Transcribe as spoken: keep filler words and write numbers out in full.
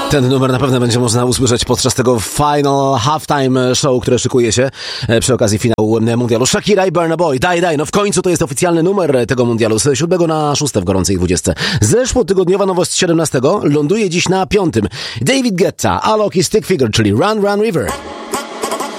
Ten numer na pewno będzie można usłyszeć podczas tego final halftime show, które szykuje się przy okazji finału mundialu. Shakira i Burna Boy, daj, daj, no w końcu to jest oficjalny numer tego mundialu z siódmego na szóste w gorącej dwudziestce. Zeszłotygodniowa nowość z siedemnastego ląduje dziś na piątym. David Guetta, Alok i Stick Figure, czyli Run Run River.